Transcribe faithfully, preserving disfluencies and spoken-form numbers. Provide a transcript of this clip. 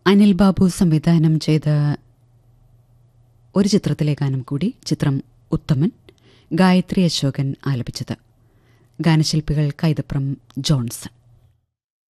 അനിൽ ബാബു സംവിധാനം ചെയ്ത ഒരു ചിത്രത്തിലെ ഗാനം കൂടി. ചിത്രം ഉത്തമൻ. ഗായത്രി അശോകൻ ആലപിച്ചത്. ഗാനശില്പികൾ കൈതപ്രം ജോൺസൺ.